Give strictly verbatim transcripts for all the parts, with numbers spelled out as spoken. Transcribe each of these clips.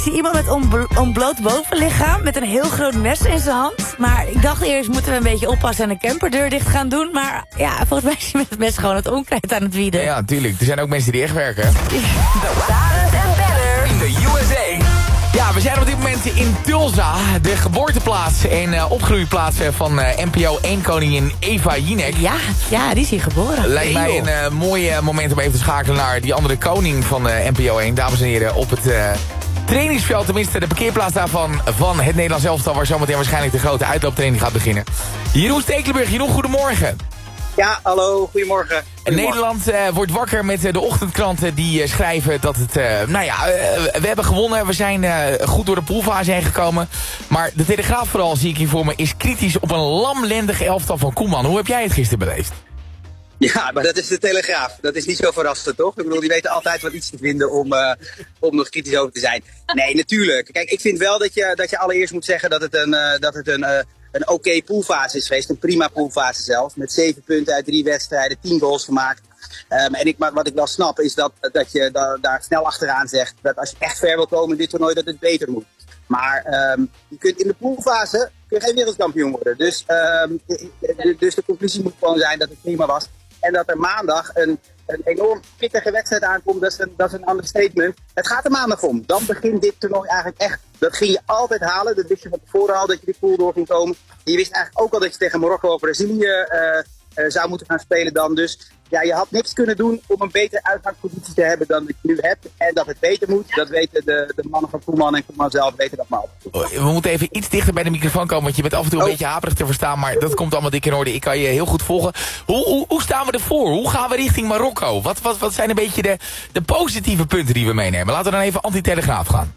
Ik zie iemand met ontblo- ontbloot bovenlichaam met een heel groot mes in zijn hand. Maar ik dacht eerst, moeten we een beetje oppassen en de camperdeur dicht gaan doen. Maar ja, volgens mij is hij met het mes gewoon het onkruid aan het wieden. Ja, natuurlijk. Er zijn ook mensen die echt werken. Barend en Benner In de U S A. Ja, we zijn op dit moment in Tulsa, de geboorteplaats en uh, opgroeiplaats van uh, N P O één koningin Eva Jinek. Ja, ja, die is hier geboren. Lijkt mij een uh, mooi uh, moment om even te schakelen naar die andere koning van uh, N P O één. Dames en heren, op het uh, trainingsveld, tenminste de parkeerplaats daarvan van het Nederlands elftal, waar zometeen waarschijnlijk de grote uitlooptraining gaat beginnen. Jeroen Stekelenburg. Jeroen, goedemorgen. Ja, hallo, goedemorgen. En Nederland uh, wordt wakker met uh, de ochtendkranten die uh, schrijven dat het... Uh, nou ja, uh, we hebben gewonnen, we zijn uh, goed door de poolfase heen gekomen. Maar de Telegraaf vooral, zie ik hier voor me, is kritisch op een lamlendig elftal van Koeman. Hoe heb jij het gisteren beleefd? Ja, maar dat is de Telegraaf. Dat is niet zo verrassend, toch? Ik bedoel, die weten altijd wat iets te vinden om, uh, om nog kritisch over te zijn. Nee, natuurlijk. Kijk, ik vind wel dat je, dat je allereerst moet zeggen dat het een... Uh, dat het een uh, een oké okay poolfase is geweest. Een prima poolfase zelfs. Met zeven punten uit drie wedstrijden, tien goals gemaakt. Um, en ik, maar wat ik wel snap is dat, dat je da, daar snel achteraan zegt dat als je echt ver wil komen in dit toernooi, dat het beter moet. Maar um, je kunt in de poolfase kun je geen wereldkampioen worden. Dus, um, de, dus de conclusie moet gewoon zijn dat het prima was. En dat er maandag een, een enorm pittige wedstrijd aankomt, dat is, een, dat is een understatement. Het gaat er maandag om. Dan begint dit toernooi eigenlijk echt. Dat ging je altijd halen. Dat wist je van tevoren al, dat je die pool door ging komen. En je wist eigenlijk ook al dat je tegen Marokko of Brazilië uh, uh, zou moeten gaan spelen dan. Dus ja, je had niks kunnen doen om een betere uitgangspositie te hebben dan dat je nu hebt. En dat het beter moet, dat weten de, de mannen van Koeman en Koeman zelf weten dat maar al. We moeten even iets dichter bij de microfoon komen, want je bent af en toe een oh. beetje haperig te verstaan. Maar dat komt allemaal dik in orde. Ik kan je heel goed volgen. Hoe, hoe, hoe staan we ervoor? Hoe gaan we richting Marokko? Wat, wat, wat zijn een beetje de, de positieve punten die we meenemen? Laten we dan even anti-Telegraaf gaan.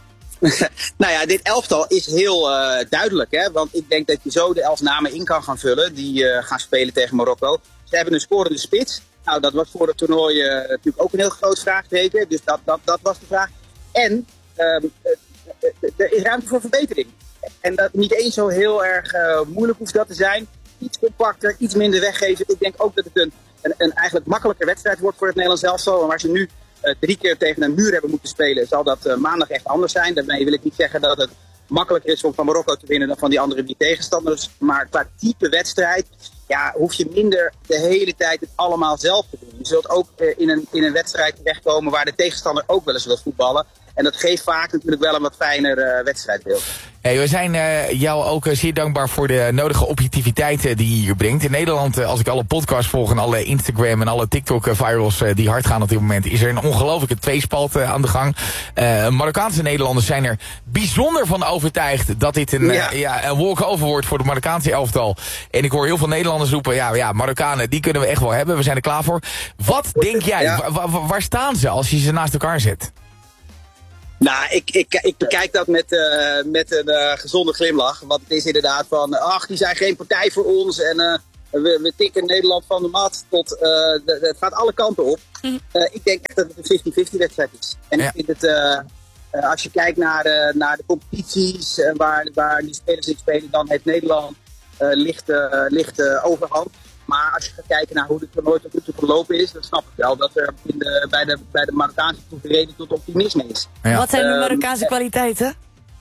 Nou ja, dit elftal is heel uh, duidelijk. Hè? Want ik denk dat je zo de elf namen in kan gaan vullen die uh, gaan spelen tegen Marokko. Ze hebben een scorende spits. Nou, dat was voor het toernooi uh, natuurlijk ook een heel groot vraagteken. Dus dat, dat, dat was de vraag. En um, er is ruimte voor verbetering. En dat niet eens zo heel erg uh, moeilijk hoeft dat te zijn. Iets compacter, iets minder weggeven. Ik denk ook dat het een, een, een eigenlijk makkelijker wedstrijd wordt voor het Nederlands elftal. Waar ze nu uh, drie keer tegen een muur hebben moeten spelen, zal dat uh, maandag echt anders zijn. Daarmee wil ik niet zeggen dat het makkelijker is om van Marokko te winnen dan van die andere drie tegenstanders. Maar qua type wedstrijd, ja, hoef je minder de hele tijd het allemaal zelf te doen. Je zult ook uh, in, een, in een wedstrijd terechtkomen waar de tegenstander ook wel eens wil voetballen. En dat geeft vaak natuurlijk wel een wat fijner uh, wedstrijdbeeld. Hey, we zijn uh, jou ook uh, zeer dankbaar voor de nodige objectiviteit uh, die je hier brengt. In Nederland, uh, als ik alle podcasts volg en alle Instagram en alle TikTok-virals uh, die hard gaan op dit moment, is er een ongelofelijke tweespalt uh, aan de gang. Uh, Marokkaanse Nederlanders zijn er bijzonder van overtuigd dat dit een, ja. Uh, ja, een walk-over wordt voor de Marokkaanse elftal. En ik hoor heel veel Nederlanders roepen, ja, ja, Marokkanen, die kunnen we echt wel hebben. We zijn er klaar voor. Wat denk jij? Ja. Wa- wa- waar staan ze als je ze naast elkaar zet? Nou, ik, ik, ik bekijk dat met, uh, met een uh, gezonde glimlach. Want het is inderdaad van, ach, die zijn geen partij voor ons. En uh, we, we tikken Nederland van de mat tot, uh, de, het gaat alle kanten op. Uh, ik denk echt dat het een vijftig vijftig wedstrijd is. En ja. ik vind het, uh, uh, als je kijkt naar, uh, naar de competities uh, waar, waar die spelers in spelen, dan heeft Nederland uh, licht, uh, licht uh, overhand. Maar als je gaat kijken naar hoe het toernooi tot nu toe verlopen is, dan snap ik wel dat er in de, bij, de, bij de Marokkaanse ploeg reden tot optimisme is. Ja. Wat zijn de Marokkaanse um, kwaliteiten?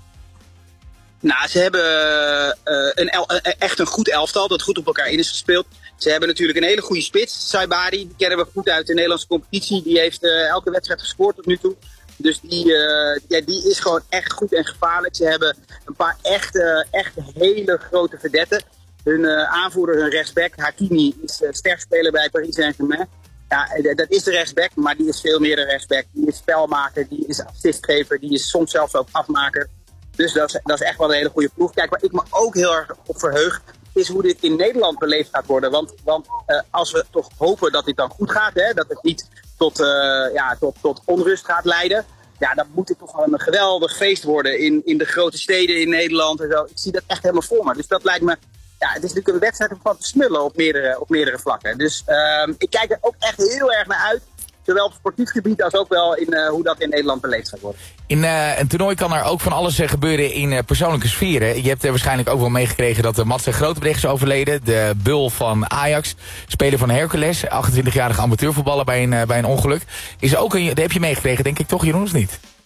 Nou, ze hebben uh, een el, uh, echt een goed elftal dat goed op elkaar in is gespeeld. Ze hebben natuurlijk een hele goede spits, Saibari, die kennen we goed uit de Nederlandse competitie. Die heeft uh, elke wedstrijd gescoord tot nu toe. Dus die, uh, ja, die is gewoon echt goed en gevaarlijk. Ze hebben een paar echte, echt hele grote verdetten. Hun uh, aanvoerder, hun rechtsback, Hakimi, is uh, sterspeler bij Paris Saint-Germain. Ja, dat is de rechtsback, maar die is veel meer een rechtsback. Die is spelmaker, die is assistgever, die is soms zelfs ook afmaker. Dus dat is, dat is echt wel een hele goede ploeg. Kijk, waar ik me ook heel erg op verheug, is hoe dit in Nederland beleefd gaat worden. Want, want uh, als we toch hopen dat dit dan goed gaat, hè, dat het niet tot, uh, ja, tot, tot onrust gaat leiden, ja, dan moet het toch wel een geweldig feest worden in, in de grote steden in Nederland en zo. Ik zie dat echt helemaal voor me. Dus dat lijkt me, ja, het is natuurlijk een wedstrijd om van te smullen op meerdere, op meerdere vlakken. Dus uh, ik kijk er ook echt heel erg naar uit. Zowel op sportief gebied als ook wel in uh, hoe dat in Nederland beleefd gaat worden. In uh, een toernooi kan er ook van alles uh, gebeuren in uh, persoonlijke sferen. Je hebt uh, waarschijnlijk ook wel meegekregen dat uh, Mats Grotebrecht is overleden. De bul van Ajax, speler van Hercules, achtentwintigjarige amateurvoetballer bij een, uh, bij een ongeluk. Is ook een, dat heb je meegekregen, denk ik toch, Jeroen, of niet?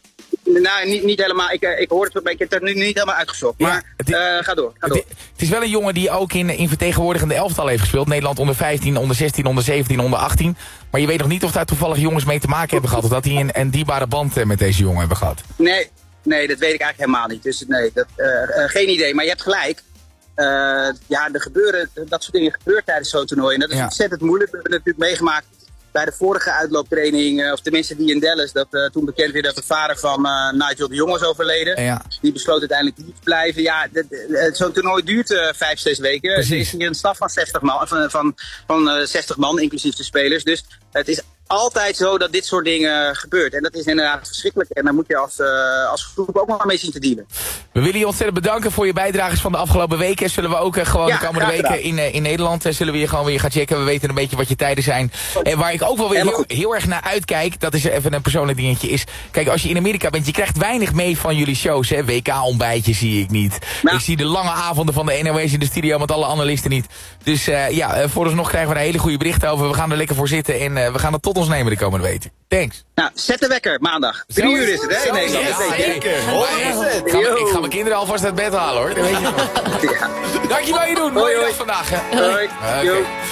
Nou, niet, niet helemaal. Ik, ik hoor het, maar ik heb het er nu niet helemaal uitgezocht. Ja, Maar het is- uh, ga door, ga door. Het, het is wel een jongen die ook in, in vertegenwoordigende elftal heeft gespeeld. Nederland onder vijftien, onder zestien, onder zeventien, onder achttien. Maar je weet nog niet of daar toevallig jongens mee te maken hebben gehad. Of dat die een, een dierbare band uh, met deze jongen hebben gehad. Nee, nee, dat weet ik eigenlijk helemaal niet. Dus nee, dat, uh, uh, geen idee. Maar je hebt gelijk. Uh, ja, er gebeuren, dat soort dingen gebeuren tijdens zo'n toernooi. En dat is Ja. ontzettend moeilijk. We hebben het natuurlijk meegemaakt bij de vorige uitlooptraining. Uh, of tenminste die in Dallas. Dat uh, toen bekend werd dat de vader van uh, Nigel de Jong was overleden. Ja. Die besloot uiteindelijk niet te blijven. Ja, zo'n toernooi duurt uh, vijf, zes weken. Precies. Er is hier een staf van zestig man, van, van, van uh, zestig man, inclusief de spelers. Dus het is altijd zo dat dit soort dingen gebeurt. En dat is inderdaad verschrikkelijk. En daar moet je als, uh, als groep ook maar mee zien te dealen. We willen je ontzettend bedanken voor je bijdrages van de afgelopen weken. Zullen we ook uh, gewoon Ja, de komende graag weken gedaan. in, uh, in Nederland... Uh, zullen we je gewoon weer gaan checken. We weten een beetje wat je tijden zijn. En waar ik ook wel weer Helemaal heel, goed. heel erg naar uitkijk... dat is even een persoonlijk dingetje is... Kijk, als je in Amerika bent, je krijgt weinig mee van jullie shows. Hè? W K-ontbijtje zie ik niet. Ja. Ik zie de lange avonden van de N O S in de studio met alle analisten niet. Dus uh, ja, uh, vooralsnog krijgen we er hele goede berichten over. We gaan er lekker voor zitten en uh, we gaan het tot ons nemen de komende weken. Thanks. Nou, zet de wekker maandag. Drie uur is het, hè? In Nederland. Ja, Dat weet je. zeker. honderd procent. Ik ga, mijn- ik Yo. ga mijn kinderen alvast uit bed halen hoor. Dat weet je wel. Ja. Dankjewel je doen. Hoi, Mooie hoi. dag vandaag. Hè. Hoi. Oké. Yo.